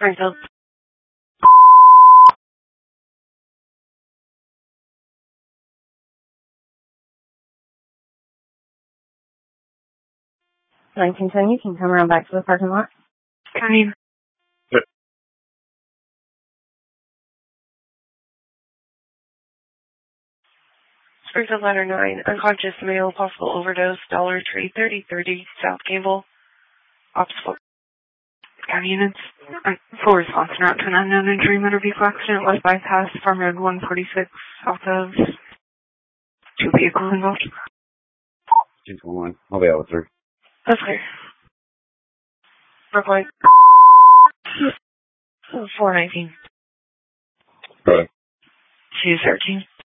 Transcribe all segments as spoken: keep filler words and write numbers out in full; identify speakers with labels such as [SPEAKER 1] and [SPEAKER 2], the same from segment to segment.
[SPEAKER 1] Springfield. nineteen ten, you can come around back to the parking lot. Coming.
[SPEAKER 2] Yep.
[SPEAKER 1] Springfield Ladder nine, unconscious male, possible overdose, Dollar Tree, thirty thirty, South Campbell, Opposite. County units. Full response route to an unknown injury motor vehicle accident, left bypass, Farm Road one forty-six, south of two vehicles involved.
[SPEAKER 2] two twenty-one. I'll be out with three.
[SPEAKER 1] That's clear. Brookline. four nineteen.
[SPEAKER 2] Right.
[SPEAKER 1] two thirteen.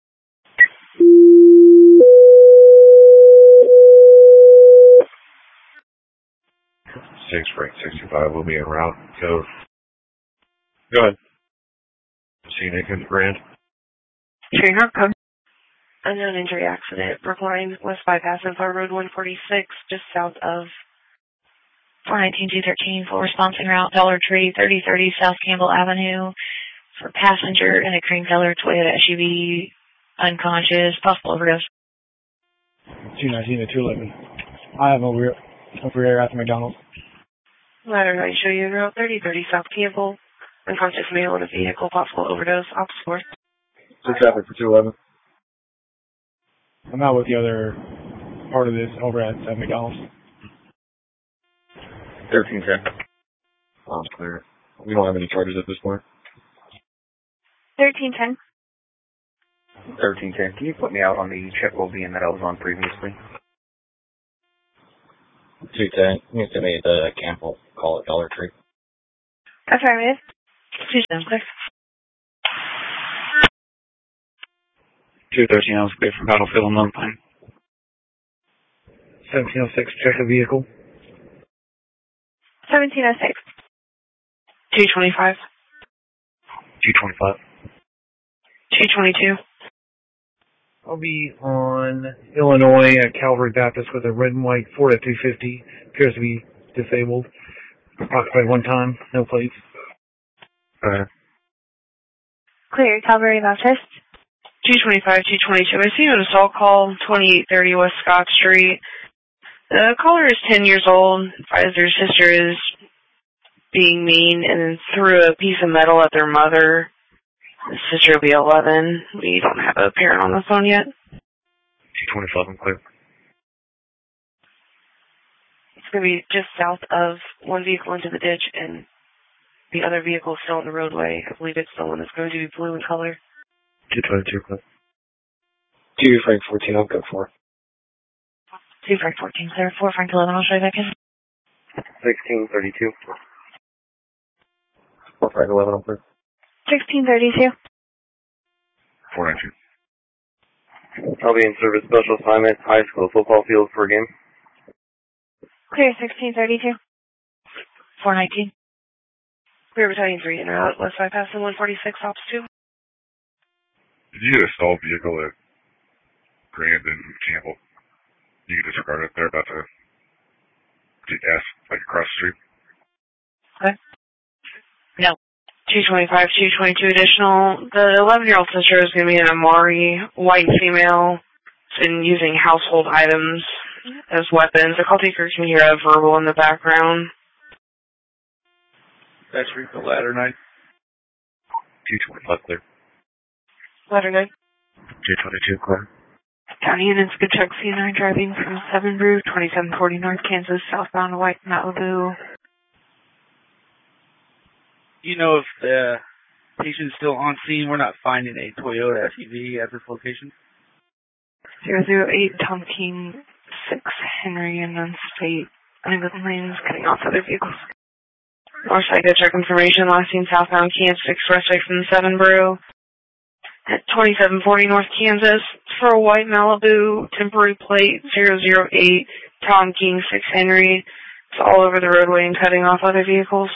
[SPEAKER 2] six break sixty-five will be en route. Go. Go ahead. Scenic and Grand.
[SPEAKER 1] Trainer code. Unknown injury accident. Brookline, West Bypass, and Farm Road one forty-six, just south of four nineteen two thirteen. Full response en route, Dollar Tree, thirty thirty, South Campbell Avenue, for passenger in a cream color Toyota S U V, unconscious, possible overdose.
[SPEAKER 3] two nineteen to two eleven. I have over, over here at the McDonald's.
[SPEAKER 1] Ladder nine, show you en route, thirty thirty, South Campbell, unconscious male in a vehicle, possible overdose, opposite.
[SPEAKER 2] Six traffic for two eleven.
[SPEAKER 3] I'm out with the other part of this over at uh, McDonald's.
[SPEAKER 2] thirteen ten. Oh, clear. We don't have any charges at this point.
[SPEAKER 1] thirteen ten.
[SPEAKER 4] thirteen ten. Can you put me out on the Chevrolet van that I was on previously?
[SPEAKER 2] two ten. You can send me the Campbell. Call it Dollar Tree.
[SPEAKER 1] Affirmative. two ten, clear.
[SPEAKER 2] two thirteen, I was clear from Battlefield on Lone Pine.
[SPEAKER 3] seventeen oh six, check the vehicle.
[SPEAKER 1] seventeen oh six. two twenty-five.
[SPEAKER 2] two twenty-five.
[SPEAKER 1] two twenty-two.
[SPEAKER 3] I'll be on Illinois at Calvary Baptist with a red and white Ford F two fifty. Appears to be disabled. Occupied one time, no plates.
[SPEAKER 2] Alright.
[SPEAKER 1] Clear, Calvary Baptist. two twenty-five, two twenty-two. I see an assault call, twenty-eight thirty West Scott Street. The caller is ten years old. Advised their sister is being mean and threw a piece of metal at their mother. The sister will be eleven. We don't have a parent on the phone yet.
[SPEAKER 2] two twenty-five, I'm clear.
[SPEAKER 1] It's going to be just south of one vehicle into the ditch and the other vehicle is still on the roadway. I believe it's the one that's going to be blue in color.
[SPEAKER 2] two twenty-two, clear. two Frank fourteen, I'll go for.
[SPEAKER 1] two Frank fourteen, clear. four Frank eleven, I'll show you back in.
[SPEAKER 4] sixteen thirty-two.
[SPEAKER 2] four Frank eleven, I'm clear.
[SPEAKER 1] sixteen thirty-two.
[SPEAKER 2] four ninety-two.
[SPEAKER 4] I'll be in service special assignment, high school football field for a game.
[SPEAKER 1] Clear, sixteen thirty-two. four nineteen. Clear Battalion three in route, West Bypass and one forty-six, Ops two.
[SPEAKER 2] Did you get a stalled vehicle at Grand and Campbell? You can disregard it. They're about to get gas, like across the street.
[SPEAKER 1] Okay. No. two twenty-five, two twenty-two additional. The eleven-year-old sister is going to be an Amari, white female, and using household items as weapons. The call taker can hear a verbal in the background.
[SPEAKER 3] That's the ladder nine.
[SPEAKER 2] two twenty-five, clear.
[SPEAKER 1] Ladder nine.
[SPEAKER 2] two twenty-two, clear.
[SPEAKER 1] County units, good check C nine driving from seven Brew, twenty-seven forty North Kansas, southbound to White Malibu.
[SPEAKER 5] You know if the patient's still on scene, we're not finding a Toyota S U V at this location.
[SPEAKER 1] zero zero eight Tom King six Henry and then state uneven lanes cutting off other vehicles. Northside good check information, last seen southbound Kansas Expressway from seven Brew at twenty-seven forty North Kansas for a white Malibu temporary plate zero zero eight Tom King six Henry. It's all over the roadway and cutting off other vehicles.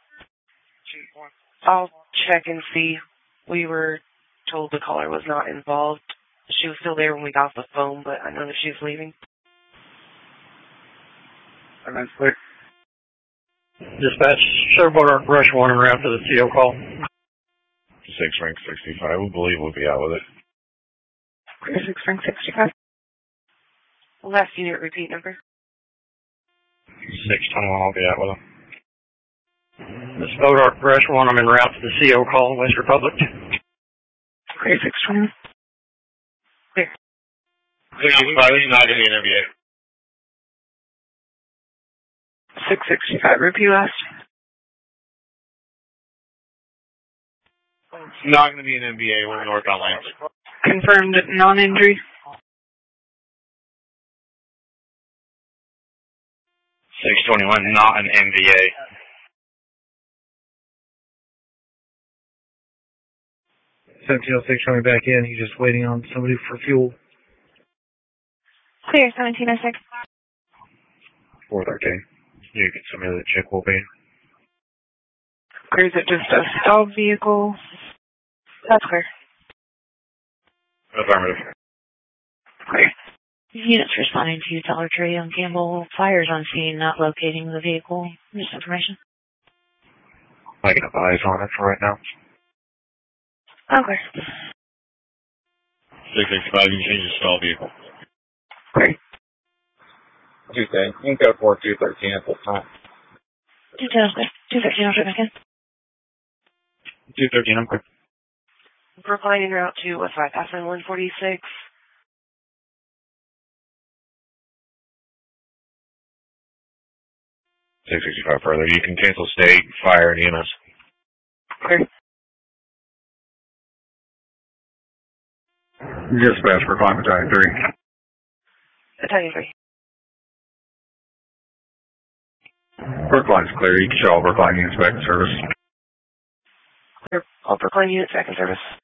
[SPEAKER 1] I'll check and see. We were told the caller was not involved. She was still there when we got off the phone, but I know that she's leaving.
[SPEAKER 5] And that's clear.
[SPEAKER 6] Dispatch, Showboat Rush one en route to the C O call.
[SPEAKER 2] Six rank sixty-five, we believe we'll be out with it.
[SPEAKER 1] Clear six rank sixty-five. Last unit repeat number.
[SPEAKER 2] Six twenty-one, I'll be out with them.
[SPEAKER 6] This boat Rush one, I'm en route to the C O call, West Republic.
[SPEAKER 1] Clear six twenty-one. Clear.
[SPEAKER 2] six sixty-five, he's not going to be an N B A.
[SPEAKER 1] six sixty-five, repeat last.
[SPEAKER 2] Not going to be an N B A, we're north on land.
[SPEAKER 1] Confirmed non-injury.
[SPEAKER 2] six twenty-one, not an N B A.
[SPEAKER 3] seventeen oh six coming back in. He's just waiting on somebody for fuel.
[SPEAKER 1] Clear seventeen oh six.
[SPEAKER 2] four thirteen. You get some of the chick will be.
[SPEAKER 1] Clear, is it just a stalled vehicle? That's clear.
[SPEAKER 2] Affirmative.
[SPEAKER 1] Clear. Units responding to Dollar Tree on Campbell. Fires on scene, not locating the vehicle. Just information.
[SPEAKER 2] I can have eyes on it for right now.
[SPEAKER 1] Okay.
[SPEAKER 2] six sixty-five, you can change the stall vehicle.
[SPEAKER 1] Clear.
[SPEAKER 2] Tuesday, you can go for two thirteen at this time.
[SPEAKER 1] two ten, clear. two thirteen, I'll check back in.
[SPEAKER 2] two thirteen, I'm clear.
[SPEAKER 1] Brookline en route to West five thousand one forty-six.
[SPEAKER 2] six sixty-five further. You can cancel state, fire, and E M S.
[SPEAKER 1] Clear.
[SPEAKER 4] Dispatch for Climate Battalion three.
[SPEAKER 1] Battalion three.
[SPEAKER 4] Brookline's clear. You can show all Brookline units back in service.
[SPEAKER 1] Clear. All Brookline units back in service.